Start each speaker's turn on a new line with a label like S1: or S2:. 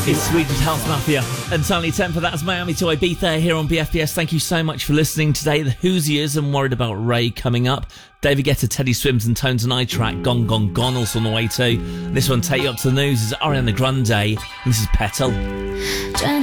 S1: It's Swedish House Mafia and Tiny Temper. That's Miami to Ibiza here on BFBS. Thank you so much for listening today. The Hoosiers and Worried About Ray coming up. David Guetta, Teddy Swims and Tones and I track Gone Gone Gone also on the way too. This one, Take You Up to the News, is Ariana Grande. This is Petal.